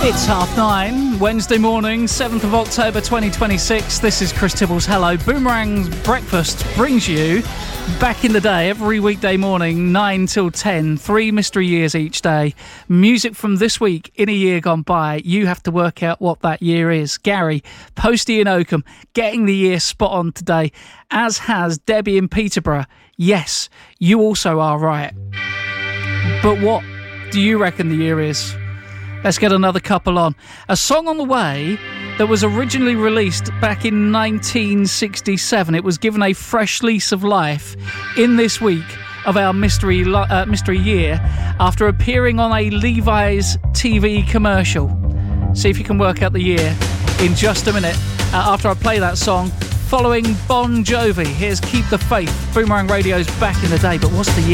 It's 9:30, Wednesday morning, 7th of October 2026. This is Chris Tibble's Hello. Boomerang's Breakfast brings you back in the day, every weekday morning, 9 till 10, 3 mystery years each day. Music from this week in a year gone by. You have to work out what that year is. Gary, Posty in Oakham, getting the year spot on today, as has Debbie in Peterborough. Yes, you also are right. But what do you reckon the year is? Let's get another couple on. A song on the way that was originally released back in 1967. It was given a fresh lease of life in this week of our mystery year after appearing on a Levi's TV commercial. See if you can work out the year in just a minute after I play that song following Bon Jovi. Here's Keep the Faith. Boomerang Radio's back in the day, but what's the year?